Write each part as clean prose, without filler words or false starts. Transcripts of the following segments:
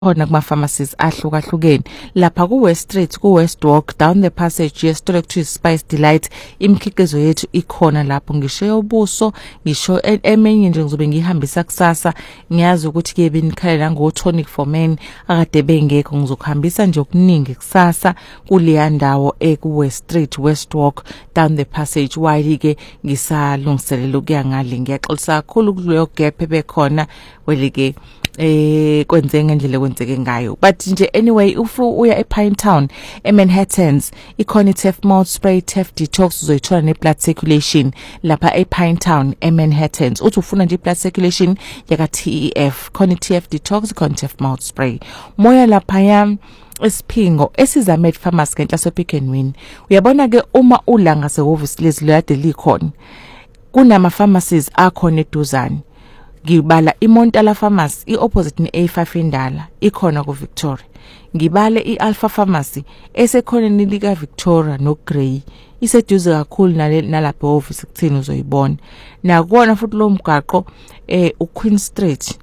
khona kuma pharmacies ahlukahlukene lapha ku West Street ku West Walk down the passage yesitolo ekuthiwa Spice Delight. Imikhiqizo yethu ikhona lapho, ngisho yobuso, ngisho emenye nje ngizobe ngihambisa kusasa. Ngiyazi ukuthi ke benikhalela ngo tonic for men akade bengekho, ngizokuhambisa nje okuningi kusasa kuleya ndawo ku West Street West Walk down the passage. While ke ngisalungiselela ukuya ngale, ngiyaxolisa kakhulu kuleyo gap ebekhona welike kwenze ngendlela kwenzeke ngayo. But nje anyway, ufu uya ePinetown eManhattans ikhona iTef mouth spray, Tef detox, uzoyithola neblood circulation lapha ePinetown eManhattans. Uthi ufuna nje blood circulation yaka TEF, khona iTef detox, khona iTef mouth spray. Moya lapha yam Esiphingo esizamed pharmacy ngenhla soPick and Win. Uyabona ke uma ulanga sehhovisi lezi lade likhona, kunama pharmacies akhona eduzane. Ngibala iMontala Pharmacy iopposite neA5 endala ikhona ku Victoria. Ngibale iAlpha Pharmacy esekhona nilika Victoria no Grey iseduze kakhulu nalapho office kuthini uzoyibona. Nakona futhi lo mgaqo uQueen Street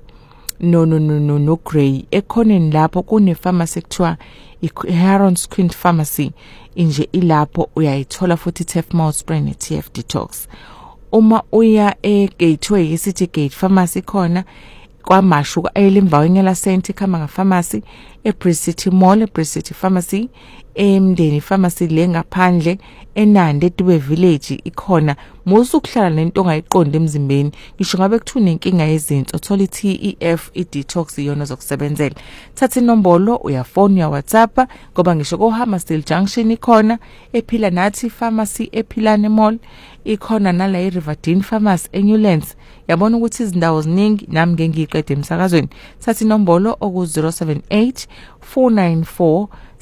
no Grey ekhoneni lapho kune pharmacy ekuthiwa iHarron's Queen Pharmacy inje ilapho uyayithola futhi iTef mouth spray neTF detox. Uma uya eGateway City Gate Pharmacy khona kwaMashu elimbaweni la Saint Khama Pharmacy, eBridge City Mall, eBridge City Pharmacy, eMndeni Pharmacy lengaphandle eNandi eDube Village ikhona. Musukuhlala lento ongayiqonda emzimbeni, ngisho ngabe kuthuna inkinga yezinto, uthola iTEF idetox iyona zokusebenzela. Thatha inombolo uyafona ya WhatsApp ngoba ngisho ko Hammersdale Junction ikhona, ephila nathi Pharmacy ephilane Mall ikhona, nala iRiverdene Pharmacy eNewlands. Yabona ukuthi izindawo ziningi nami ngeke ngiqede emsakazweni. Thatha inombolo oku 078 494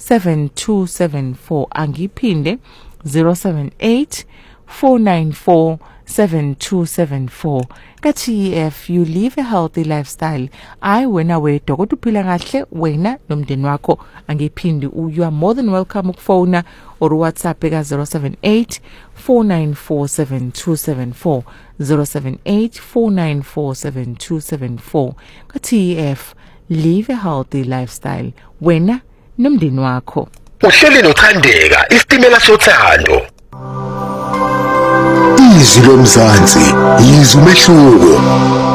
7274, angiphinde 078 494 7274. kaTEF, you live a healthy lifestyle. Wena wedwa kodwa uphila kahle wena nomndeni wakho. Angiphindi, you are more than welcome ukufona or WhatsApp ka 078 494 7274, 078 494 7274. kaTEF, live a healthy lifestyle wena nomndeni wakho. Uhleli nothandeka isitimela sothando. Izwi lomzansi, izwi umehluko.